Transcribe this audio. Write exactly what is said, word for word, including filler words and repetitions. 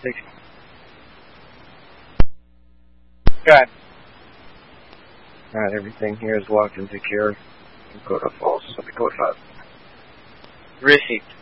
Good. Alright, everything here is locked and secure. Code of false. So the code five. Received.